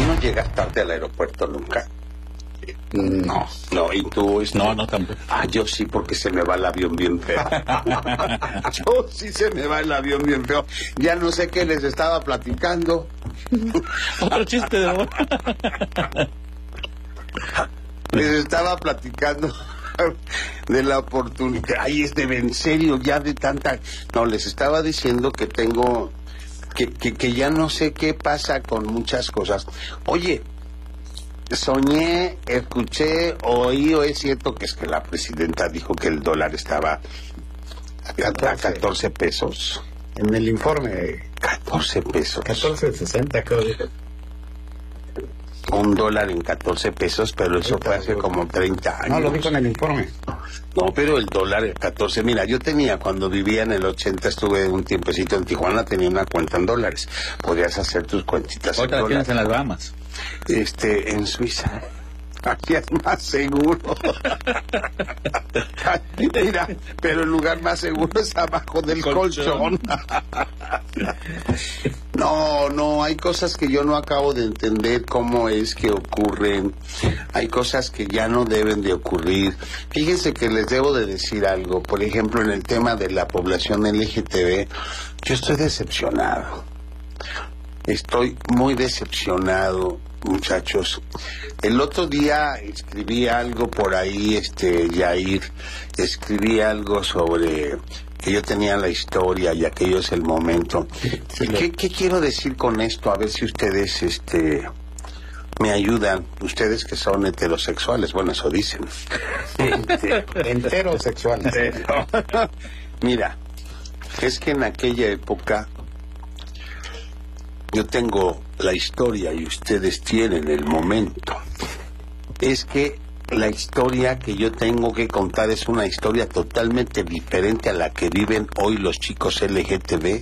no llegas tarde al aeropuerto nunca. No. No, y tú... No, tampoco. Yo sí, porque se me va el avión bien feo. Yo sí se me va el avión bien feo. Ya no sé qué les estaba platicando. Otro chiste de amor. Les estaba platicando de la oportunidad. Ay, en serio, ya de tanta... No, les estaba diciendo que tengo... Que ya no sé qué pasa con muchas cosas. Oye... Soñé, escuché, oí, o es cierto que es que la presidenta dijo que el dólar estaba a 14 pesos. En el informe. 14 pesos. 14.60, creo. Un dólar en 14 pesos, pero eso fue hace como 30 años. No, lo dijo en el informe. No, pero el dólar en 14. Mira, yo tenía, cuando vivía en el 80, estuve un tiempecito en Tijuana, tenía una cuenta en dólares. Podías hacer tus cuentitas en dólares. Otra tienes en las Bahamas. En Suiza. Aquí es más seguro. Mira, pero el lugar más seguro es abajo del colchón. No, hay cosas que yo no acabo de entender cómo es que ocurren. Hay cosas que ya no deben de ocurrir. Fíjense que les debo de decir algo. Por ejemplo, en el tema de la población LGTB, yo estoy decepcionado. Estoy muy decepcionado, muchachos. El otro día escribí algo por ahí, Yair, escribí algo sobre que yo tenía la historia y aquello es el momento. ¿Qué quiero decir con esto? A ver si ustedes, me ayudan. Ustedes que son heterosexuales, bueno, eso dicen. Heterosexuales. Mira, es que en aquella época yo tengo la historia y ustedes tienen el momento. Es que la historia que yo tengo que contar es una historia totalmente diferente a la que viven hoy los chicos LGTB.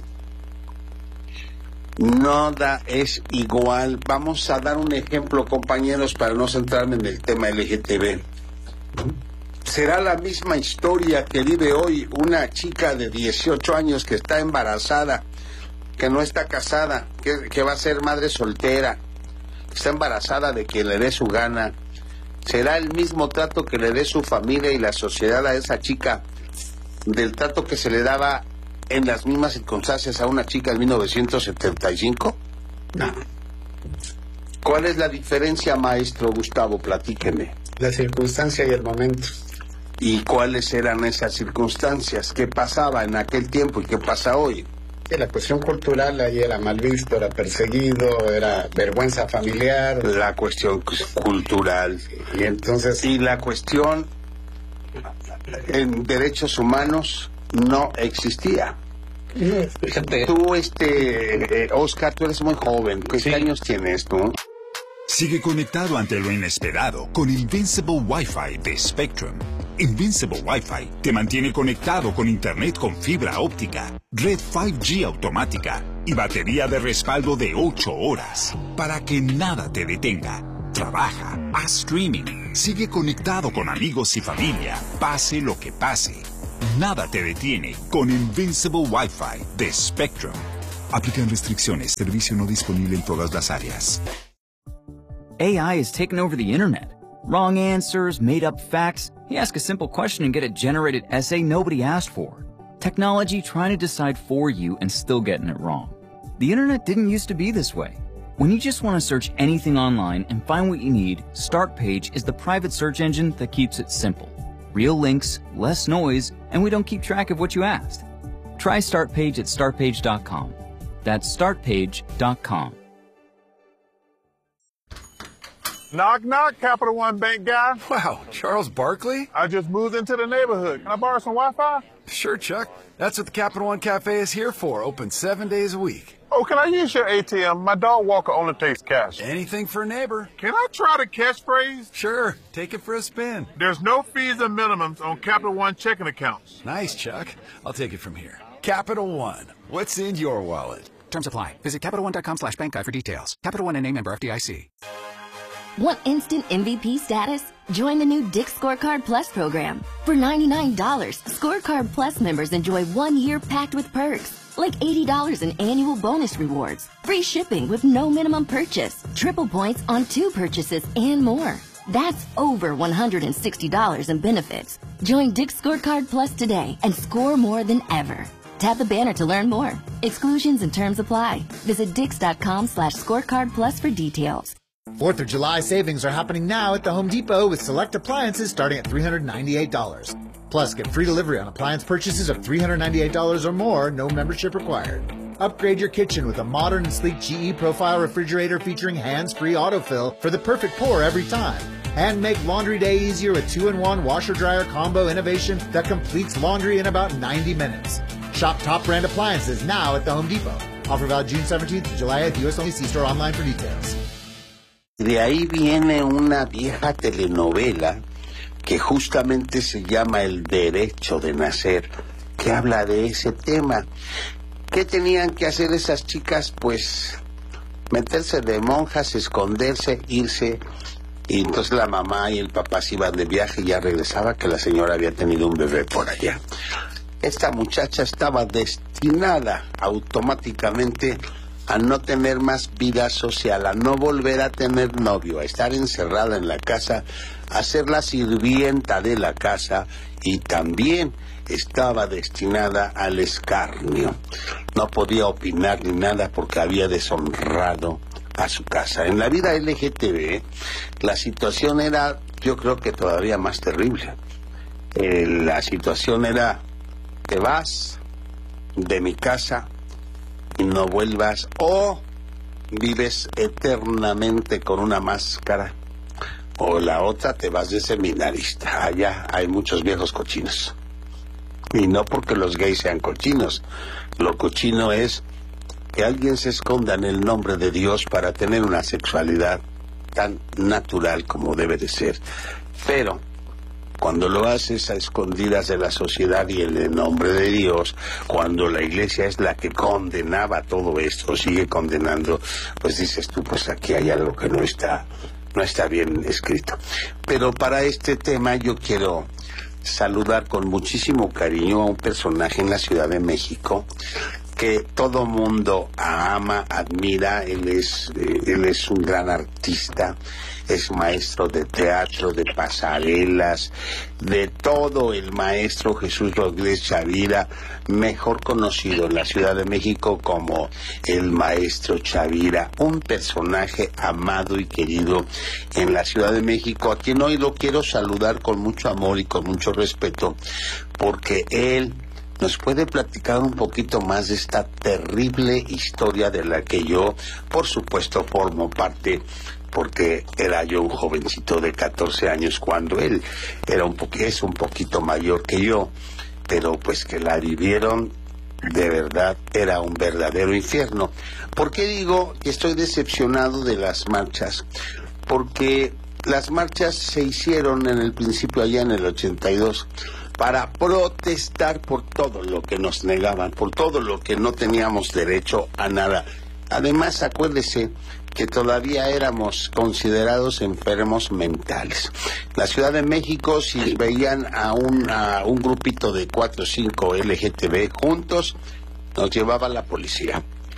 Nada es igual. Vamos a dar un ejemplo, compañeros, para no centrarme en el tema LGTB. ¿Será la misma historia que vive hoy una chica de 18 años que está embarazada, que no está casada, que va a ser madre soltera, que está embarazada de que le dé su gana? ¿Será el mismo trato que le dé su familia y la sociedad a esa chica del trato que se le daba en las mismas circunstancias a una chica en 1975? No. ¿Cuál es la diferencia, maestro Gustavo? Platíqueme. La circunstancia y el momento. ¿Y cuáles eran esas circunstancias? ¿Qué pasaba en aquel tiempo y qué pasa hoy? Sí, la cuestión cultural ahí era mal visto, era perseguido, era vergüenza familiar. La cuestión cultural. Y entonces... Y la cuestión en derechos humanos no existía. Fíjate. Tú, Oscar, tú eres muy joven. ¿Qué años tienes tú? Sigue conectado ante lo inesperado con Invincible Wi-Fi de Spectrum. Invincible Wi-Fi te mantiene conectado con internet con fibra óptica, red 5G automática y batería de respaldo de 8 horas para que nada te detenga. Trabaja, haz streaming, sigue conectado con amigos y familia, pase lo que pase. Nada te detiene con Invincible Wi-Fi de Spectrum. Aplican restricciones, servicio no disponible en todas las áreas. AI has taken over the internet. Wrong answers, made-up facts. You ask a simple question and get a generated essay nobody asked for. Technology trying to decide for you and still getting it wrong. The internet didn't used to be this way. When you just want to search anything online and find what you need, Startpage is the private search engine that keeps it simple. Real links, less noise, and we don't keep track of what you asked. Try Startpage at startpage.com. That's startpage.com. Knock, knock, Capital One Bank guy. Wow, Charles Barkley? I just moved into the neighborhood. Can I borrow some Wi-Fi? Sure, Chuck. That's what the Capital One Cafe is here for, open 7 days a week. Oh, can I use your ATM? My dog walker only takes cash. Anything for a neighbor. Can I try the catchphrase? Sure, take it for a spin. There's no fees and minimums on Capital One checking accounts. Nice, Chuck. I'll take it from here. Capital One, what's in your wallet? Terms apply. Visit CapitalOne.com/bankguide for details. Capital One and a member FDIC. Want instant MVP status? Join the new Dick's Scorecard Plus program. For $99, Scorecard Plus members enjoy 1 year packed with perks, like $80 in annual bonus rewards, free shipping with no minimum purchase, triple points on 2 purchases, and more. That's over $160 in benefits. Join Dick's Scorecard Plus today and score more than ever. Tap the banner to learn more. Exclusions and terms apply. Visit dix.com/scorecard plus for details. 4th of July savings are happening now at the Home Depot with select appliances starting at $398. Plus, get free delivery on appliance purchases of $398 or more, no membership required. Upgrade your kitchen with a modern and sleek GE Profile refrigerator featuring hands-free autofill for the perfect pour every time. And make laundry day easier with 2-in-1 washer-dryer combo innovation that completes laundry in about 90 minutes. Shop top brand appliances now at the Home Depot. Offer valid June 17th to July at US only. See store online for details. De ahí viene una vieja telenovela que justamente se llama El Derecho de Nacer, que habla de ese tema. ¿Qué tenían que hacer esas chicas? Pues meterse de monjas, esconderse, irse, y entonces la mamá y el papá se iban de viaje y ya regresaba que la señora había tenido un bebé por allá. Esta muchacha estaba destinada automáticamente a no tener más vida social, a no volver a tener novio, a estar encerrada en la casa, a ser la sirvienta de la casa, y también estaba destinada al escarnio. No podía opinar ni nada porque había deshonrado a su casa. En la vida LGTB, la situación era, yo creo que todavía más terrible. La situación era: te vas de mi casa y no vuelvas, o vives eternamente con una máscara, o la otra, te vas de seminarista. Allá hay muchos viejos cochinos. Y no porque los gays sean cochinos. Lo cochino es que alguien se esconda en el nombre de Dios para tener una sexualidad tan natural como debe de ser. Pero cuando lo haces a escondidas de la sociedad y en el nombre de Dios, cuando la iglesia es la que condenaba todo esto, sigue condenando, pues dices tú, pues aquí hay algo que no está bien escrito. Pero para este tema yo quiero saludar con muchísimo cariño a un personaje en la Ciudad de México que todo mundo ama, admira. Él es un gran artista, es maestro de teatro, de pasarelas, de todo. El maestro Jesús Rodríguez Chavira, mejor conocido en la Ciudad de México como el maestro Chavira, un personaje amado y querido en la Ciudad de México, a quien hoy lo quiero saludar con mucho amor y con mucho respeto, porque él nos puede platicar un poquito más de esta terrible historia de la que yo, por supuesto, formo parte, porque era yo un jovencito de 14 años cuando él es un poquito mayor que yo, pero pues que la vivieron, de verdad, era un verdadero infierno. ¿Por qué digo que estoy decepcionado de las marchas? Porque las marchas se hicieron en el principio, allá en el 82, para protestar por todo lo que nos negaban, por todo lo que no teníamos derecho a nada. Además, acuérdese que todavía éramos considerados enfermos mentales. La Ciudad de México, si veían a un grupito de 4 o 5 LGTB juntos, nos llevaba la policía.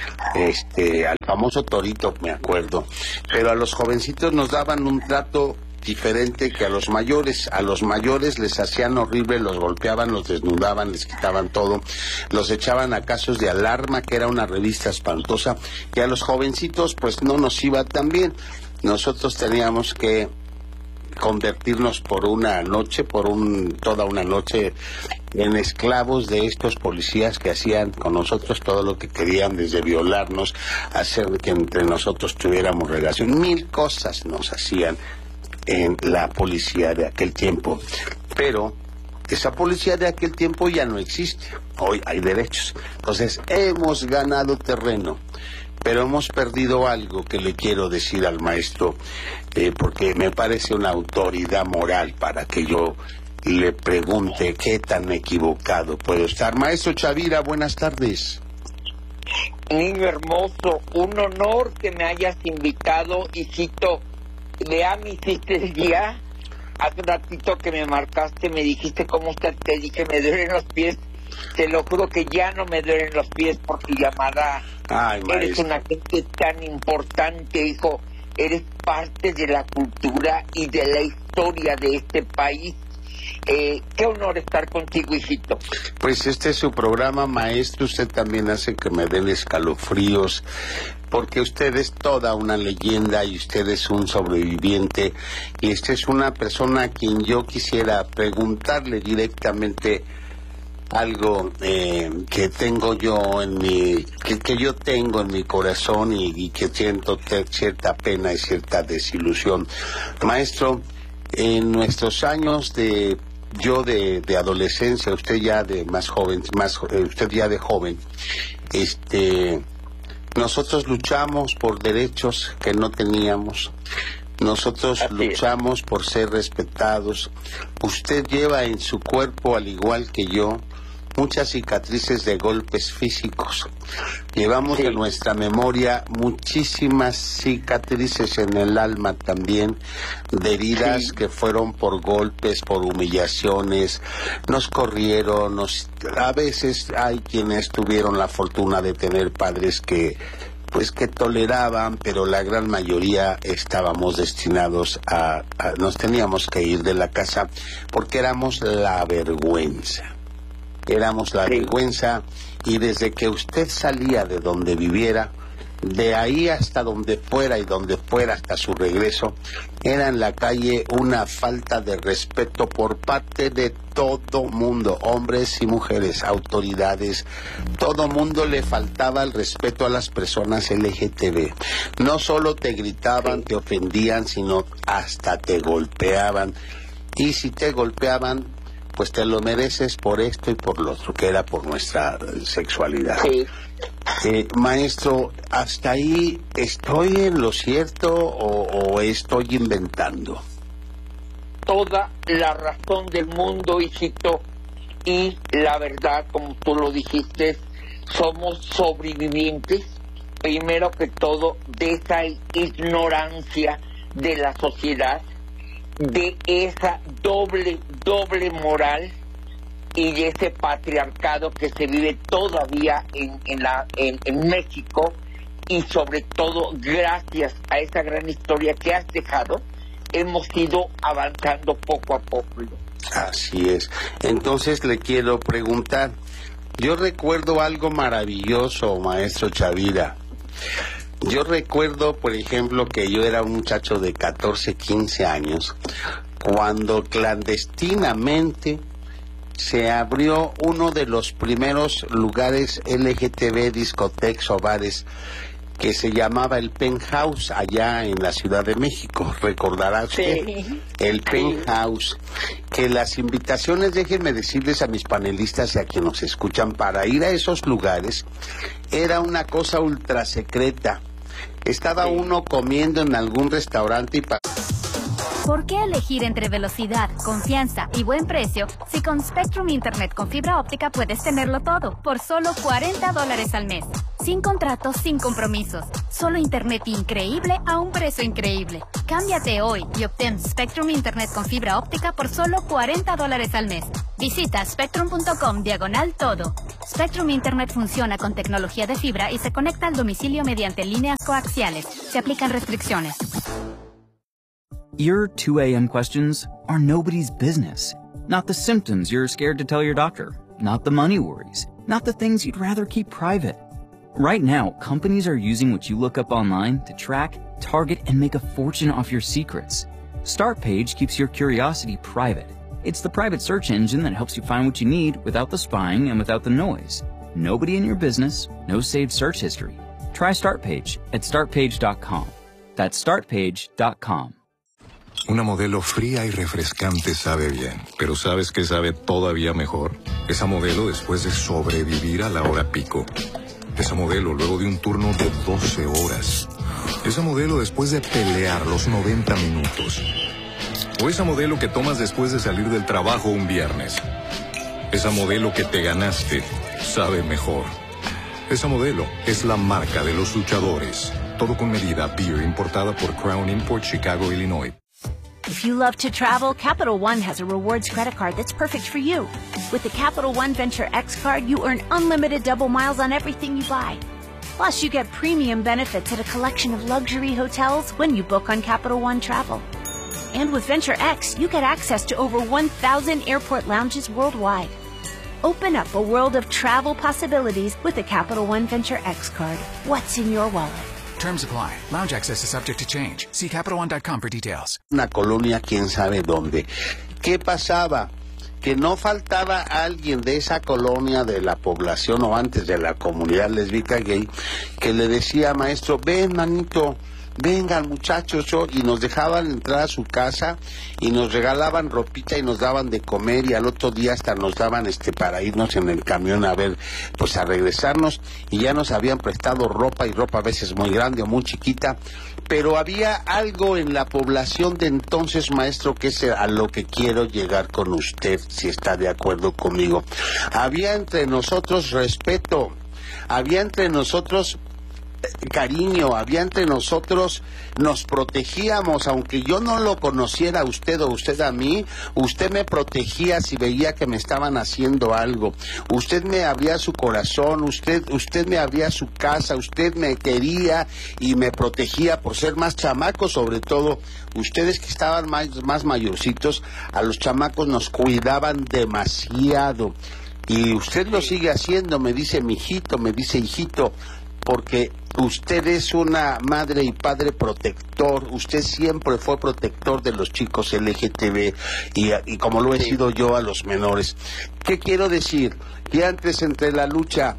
Al famoso Torito, me acuerdo. Pero a los jovencitos nos daban un trato diferente que a los mayores. A los mayores les hacían horrible, los golpeaban, los desnudaban, les quitaban todo, los echaban a Casos de Alarma, que era una revista espantosa, y a los jovencitos pues no nos iba tan bien. Nosotros teníamos que convertirnos por una noche, toda una noche, en esclavos de estos policías que hacían con nosotros todo lo que querían, desde violarnos, hacer que entre nosotros tuviéramos relación. 1000 cosas nos hacían en la policía de aquel tiempo. Pero esa policía de aquel tiempo ya no existe. Hoy hay derechos. Entonces hemos ganado terreno, pero hemos perdido algo que le quiero decir al maestro, porque me parece una autoridad moral para que yo le pregunte qué tan equivocado puedo estar. Maestro Chavira, buenas tardes. Niño hermoso, un honor que me hayas invitado, hijito. Ya me hiciste el día. Hace un ratito que me marcaste, me dijiste cómo estás, te dije, me duelen los pies. Te lo juro que ya no me duelen los pies por tu llamada. Ay, eres una gente tan importante, hijo. Eres parte de la cultura y de la historia de este país. Qué honor estar contigo, hijito. Pues este es su programa, maestro. Usted también hace que me den escalofríos, porque usted es toda una leyenda y usted es un sobreviviente. Y usted es una persona a quien yo quisiera preguntarle directamente algo que tengo yo en mi, que yo tengo en mi corazón y que siento cierta pena y cierta desilusión. Maestro, en nuestros años de adolescencia, usted ya de más joven, usted ya de joven, nosotros luchamos por derechos que no teníamos. Nosotros luchamos por ser respetados. Usted lleva en su cuerpo, al igual que yo, muchas cicatrices de golpes físicos. Llevamos en nuestra memoria muchísimas cicatrices en el alma también, de heridas que fueron por golpes, por humillaciones. Nos corrieron, a veces hay quienes tuvieron la fortuna de tener padres que toleraban, pero la gran mayoría estábamos destinados nos teníamos que ir de la casa porque éramos la vergüenza. Éramos la vergüenza, y desde que usted salía de donde viviera, de ahí hasta donde fuera y donde fuera hasta su regreso, era en la calle una falta de respeto por parte de todo mundo, hombres y mujeres, autoridades. Todo mundo le faltaba el respeto a las personas LGTB. No solo te gritaban, te ofendían, sino hasta te golpeaban. Y si te golpeaban, pues te lo mereces por esto y por lo otro, que era por nuestra sexualidad. Maestro, ¿hasta ahí estoy en lo cierto o estoy inventando? Toda la razón del mundo, hijito, y la verdad, como tú lo dijiste, somos sobrevivientes, primero que todo, de esa ignorancia de la sociedad, de esa doble moral y de ese patriarcado que se vive todavía en México, y sobre todo gracias a esa gran historia que has dejado, hemos ido avanzando poco a poco. Así es. Entonces le quiero preguntar, yo recuerdo algo maravilloso, maestro Chavira. Yo recuerdo, por ejemplo, que yo era un muchacho de 14, 15 años, cuando clandestinamente se abrió uno de los primeros lugares LGTB, discotecas o bares, que se llamaba el Penthouse, allá en la Ciudad de México. ¿Recordará usted? Sí. El Penthouse. Que las invitaciones, déjenme decirles a mis panelistas y a quienes nos escuchan, para ir a esos lugares, era una cosa ultra secreta. Estaba uno comiendo en algún restaurante y... ¿Por qué elegir entre velocidad, confianza y buen precio si con Spectrum Internet con fibra óptica puedes tenerlo todo por solo $40 al mes? Sin contratos, sin compromisos. Solo Internet increíble a un precio increíble. Cámbiate hoy y obtén Spectrum Internet con fibra óptica por solo $40 al mes. Visita spectrum.com/todo. Spectrum Internet funciona con tecnología de fibra y se conecta al domicilio mediante líneas coaxiales. Se aplican restricciones. Your 2 a.m. questions are nobody's business. Not the symptoms you're scared to tell your doctor. Not the money worries. Not the things you'd rather keep private. Right now, companies are using what you look up online to track, target, and make a fortune off your secrets. Startpage keeps your curiosity private. It's the private search engine that helps you find what you need without the spying and without the noise. Nobody in your business, no saved search history. Try Startpage at startpage.com. That's startpage.com. Una Modelo fría y refrescante sabe bien, pero ¿sabes qué sabe todavía mejor? Esa Modelo después de sobrevivir a la hora pico. Esa Modelo luego de un turno de 12 horas. Esa Modelo después de pelear los 90 minutos. O esa Modelo que tomas después de salir del trabajo un viernes. Esa Modelo que te ganaste sabe mejor. Esa Modelo es la marca de los luchadores. Todo con medida. Beer importada por Crown Import, Chicago, Illinois. If you love to travel, Capital One has a rewards credit card that's perfect for you. With the Capital One Venture X card, you earn unlimited double miles on everything you buy. Plus, you get premium benefits at a collection of luxury hotels when you book on Capital One Travel. And with Venture X, you get access to over 1,000 airport lounges worldwide. Open up a world of travel possibilities with the Capital One Venture X card. What's in your wallet? Terms apply. Lounge access is subject to change. See CapitalOne.com for details. Una colonia, quién sabe dónde. ¿Qué pasaba? Que no faltaba alguien de esa colonia, de la población o antes de la comunidad lésbica gay, que le decía, maestro, ven, manito, vengan muchachos, y nos dejaban entrar a su casa y nos regalaban ropita y nos daban de comer, y al otro día hasta nos daban para irnos en el camión a ver, pues a regresarnos, y ya nos habían prestado ropa, y ropa a veces muy grande o muy chiquita, pero había algo en la población de entonces, maestro, que es a lo que quiero llegar con usted, si está de acuerdo conmigo. Había entre nosotros respeto, había entre nosotros cariño, había entre nosotros, nos protegíamos, aunque yo no lo conociera a usted o usted a mí, usted me protegía si veía que me estaban haciendo algo, usted me abría su corazón, usted me abría su casa, usted me quería y me protegía por ser más chamaco, sobre todo ustedes que estaban más mayorcitos, a los chamacos nos cuidaban demasiado, y usted lo sigue haciendo, me dice mijito, me dice hijito, porque usted es una madre y padre protector, usted siempre fue protector de los chicos LGTB y como lo he sido yo a los menores. ¿Qué quiero decir? Que antes entre la lucha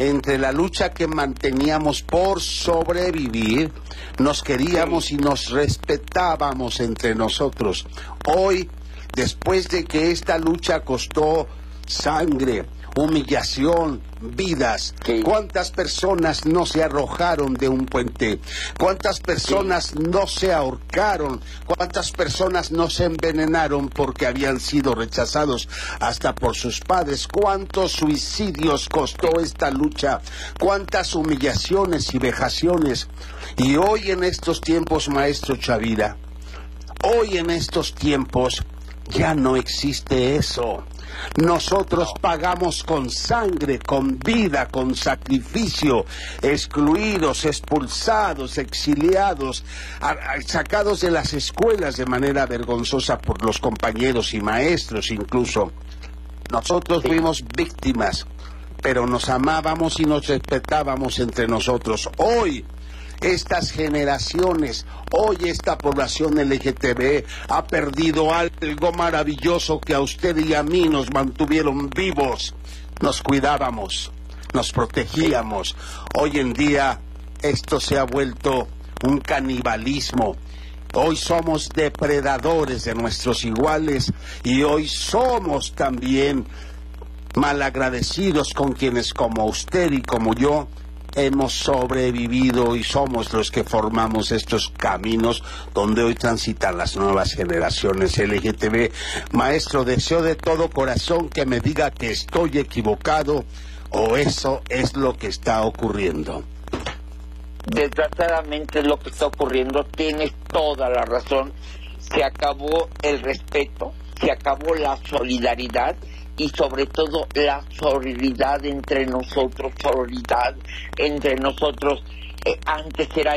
que manteníamos por sobrevivir, nos queríamos y nos respetábamos entre nosotros. Hoy, después de que esta lucha costó sangre, humillación, vidas. ¿Cuántas personas no se arrojaron de un puente? ¿Cuántas personas no se ahorcaron? ¿Cuántas personas no se envenenaron porque habían sido rechazados hasta por sus padres? ¿Cuántos suicidios costó esta lucha? ¿Cuántas humillaciones y vejaciones? Y hoy en estos tiempos, maestro Chavira, hoy en estos tiempos ya no existe eso. Nosotros pagamos con sangre, con vida, con sacrificio, excluidos, expulsados, exiliados, sacados de las escuelas de manera vergonzosa por los compañeros y maestros incluso. Nosotros fuimos víctimas, pero nos amábamos y nos respetábamos entre nosotros. Hoy, estas generaciones, hoy esta población LGTB ha perdido algo maravilloso que a usted y a mí nos mantuvieron vivos. Nos cuidábamos, nos protegíamos. Hoy en día esto se ha vuelto un canibalismo. Hoy somos depredadores de nuestros iguales y hoy somos también malagradecidos con quienes como usted y como yo hemos sobrevivido y somos los que formamos estos caminos donde hoy transitan las nuevas generaciones LGTB. Maestro, deseo de todo corazón que me diga que estoy equivocado o eso es lo que está ocurriendo. Desgraciadamente es lo que está ocurriendo, tienes toda la razón. Se acabó el respeto, se acabó la solidaridad y sobre todo la sororidad entre nosotros, antes era